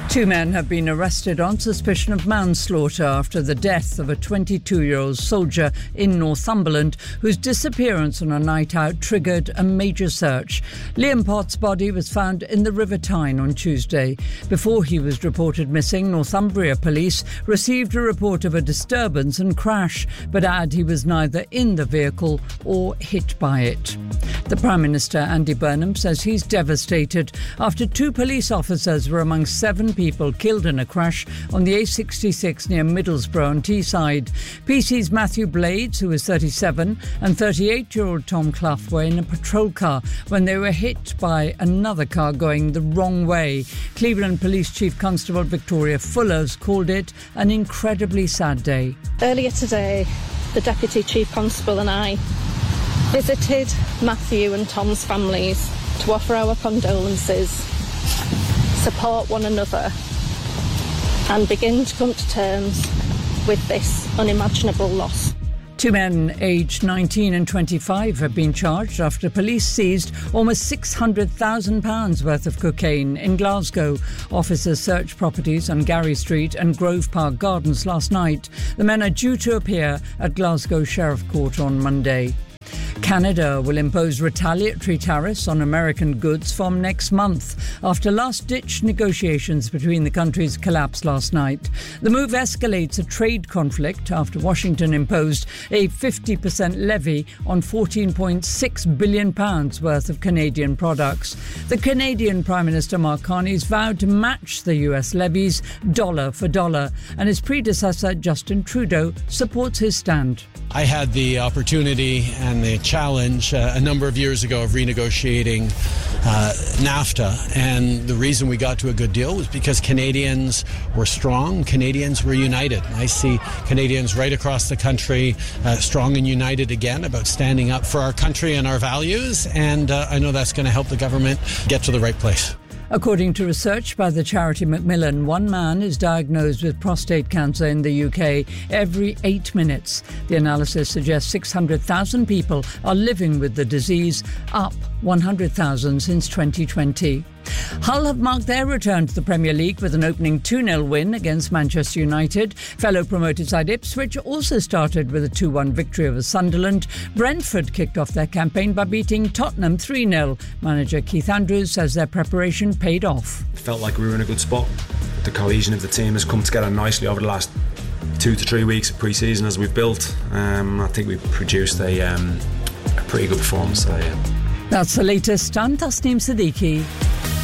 Two men have been arrested on suspicion of manslaughter after the death of a 22-year-old soldier in Northumberland whose disappearance on a night out triggered a major search. Liam Potts' body was found in the River Tyne on Tuesday. Before he was reported missing, Northumbria police received a report of a disturbance and crash, but add he was neither in the vehicle or hit by it. The Prime Minister, Andy Burnham, says he's devastated after two police officers were among 7 people killed in a crash on the A66 near Middlesbrough on Teesside. PC's Matthew Blades, who was 37, and 38-year-old Tom Clough were in a patrol car when they were hit by another car going the wrong way. Cleveland Police Chief Constable Victoria Fullers called it an incredibly sad day. Earlier today, the Deputy Chief Constable and I visited Matthew and Tom's families to offer our condolences, support one another and begin to come to terms with this unimaginable loss. 2 men aged 19 and 25 have been charged after police seized almost £600,000 worth of cocaine in Glasgow. Officers searched properties on Gary Street and Grove Park Gardens last night. The men are due to appear at Glasgow Sheriff Court on Monday. Canada will impose retaliatory tariffs on American goods from next month after last-ditch negotiations between the countries collapsed last night. The move escalates a trade conflict after Washington imposed a 50% levy on £14.6 billion worth of Canadian products. The Canadian Prime Minister Mark Carney's vowed to match the US levies dollar for dollar, and his predecessor Justin Trudeau supports his stand. I had the opportunity and the challenge a number of years ago of renegotiating NAFTA, and the reason we got to a good deal was because Canadians were strong, Canadians were united. I see Canadians right across the country strong and united again about standing up for our country and our values, and I know that's going to help the government get to the right place. According to research by the charity Macmillan, 1 man is diagnosed with prostate cancer in the UK every 8 minutes. The analysis suggests 600,000 people are living with the disease, up 100,000 since 2020. Hull have marked their return to the Premier League with an opening 2-0 win against Manchester United. Fellow promoted side Ipswich also started with a 2-1 victory over Sunderland. Brentford kicked off their campaign by beating Tottenham 3-0. Manager Keith Andrews says their preparation paid off. It felt like we were in a good spot. The cohesion of the team has come together nicely over the last 2 to 3 weeks of pre-season as we've built. I think we've produced a pretty good performance today. That's the latest. I'm Tasneem Siddiqui.